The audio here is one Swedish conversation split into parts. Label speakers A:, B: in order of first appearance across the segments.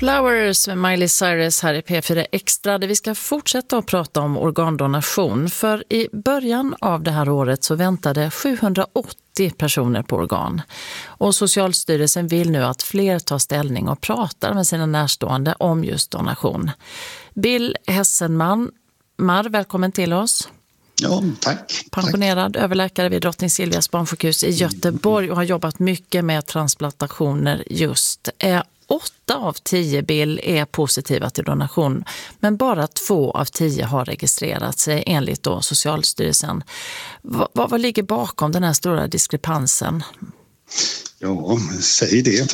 A: Flowers med Miley Cyrus här i P4 Extra, där vi ska fortsätta att prata om organdonation. För i början av det här året så väntade 780 personer på organ. Och Socialstyrelsen vill nu att fler tar ställning och pratar med sina närstående om just donation. Bill Hesselman, välkommen till oss.
B: Ja, tack.
A: Pensionerad överläkare vid Drottning Silvias barnsjukhus i Göteborg och har jobbat mycket med transplantationer just. 8 av 10 Bill är positiva till donation, men bara 2 av 10 har registrerat sig enligt då Socialstyrelsen. Vad ligger bakom den här stora diskrepansen?
B: Ja, säg det.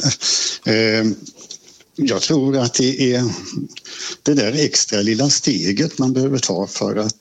B: Jag tror att det är det där extra lilla steget man behöver ta för att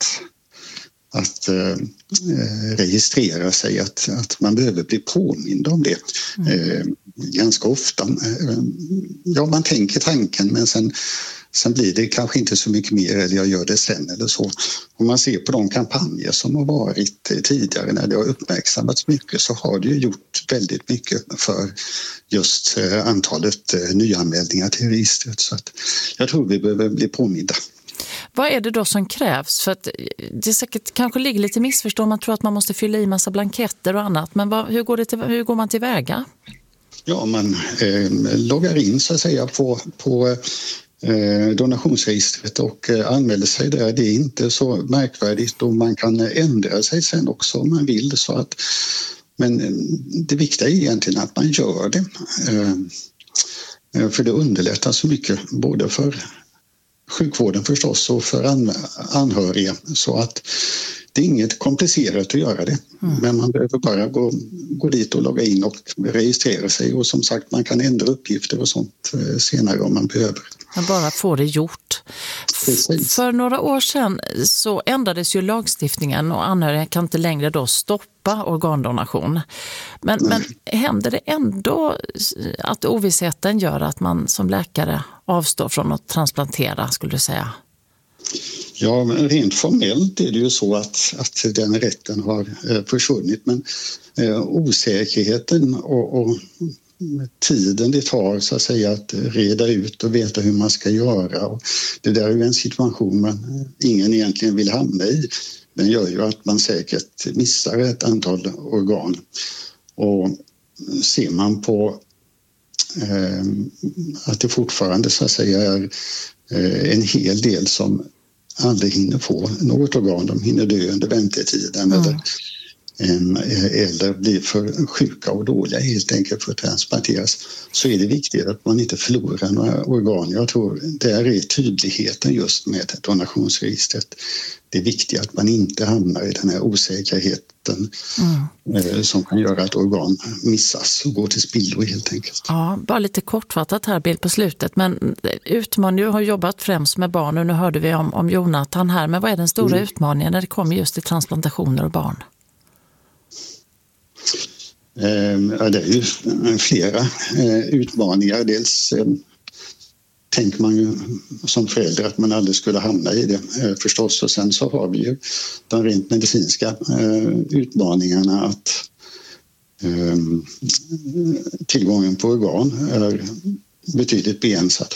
B: registrera sig, att man behöver bli påmind om det ganska ofta. Ja, man tänker tanken, men sen blir det kanske inte så mycket mer, eller jag gör det sen eller så. Om man ser på de kampanjer som har varit tidigare när det har uppmärksammats mycket, så har det ju gjort väldigt mycket för just antalet nyanmälningar till registret. Så att jag tror vi behöver bli påminda.
A: Vad är det då som krävs? För att det säkert kanske ligger lite missförstånd. Man tror att man måste fylla i massa blanketter och annat. Men hur går man tillväga?
B: Ja, man loggar in så att säga på donationsregistret och anmäler sig där. Det är inte så märkvärdigt och man kan ändra sig sen också om man vill. Men det viktiga är egentligen att man gör det. För det underlättar så mycket både för sjukvården förstås och för anhöriga, så att det är inget komplicerat att göra det. Men man behöver bara gå dit och logga in och registrera sig, och som sagt man kan ändra uppgifter och sånt senare om man behöver.
A: Man bara får det gjort.
B: Precis.
A: För några år sedan så ändrades ju lagstiftningen och anhöriga kan inte längre då stoppa organdonation. Men händer det ändå att ovissheten gör att man som läkare avstår från att transplantera, skulle du säga?
B: Ja, men rent formellt är det ju så att den rätten har försvunnit, men osäkerheten och tiden det tar så att säga att reda ut och veta hur man ska göra, och det där är ju en situation ingen egentligen vill hamna i. Den gör ju att man säkert missar ett antal organ, och ser man på att det fortfarande så att säga är en hel del som aldrig hinner få något organ, de hinner dö under väntetiden eller blir för sjuka och dåliga helt enkelt för att transplanteras, så är det viktigt att man inte förlorar några organ. Jag tror där är tydligheten just med donationsregistret. Det är viktigt att man inte hamnar i den här osäkerheten som kan göra att organ missas och går till spillo helt enkelt.
A: Ja, bara lite kortfattat här Bill på slutet, men du har jobbat främst med barn och nu hörde vi om Jonathan här, men vad är den stora utmaningen när det kommer just till transplantationer och barn?
B: Ja, det är ju flera utmaningar. Dels tänker man ju som förälder att man aldrig skulle hamna i det förstås, och sen så har vi ju de rent medicinska utmaningarna att tillgången på organ är betydligt begränsad.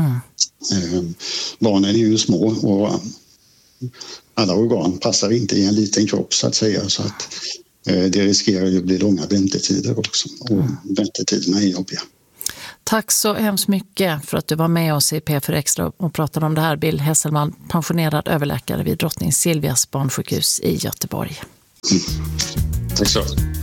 B: Barnen är ju små och alla organ passar inte i en liten kropp så att säga, så att det riskerar ju att bli långa väntetider också, och väntetiderna är jobbiga.
A: Tack så hemskt mycket för att du var med oss i P4 Extra och pratade om det här. Bill Hesselman, pensionerad överläkare vid Drottning Silvias barnsjukhus i Göteborg.
B: Tack så.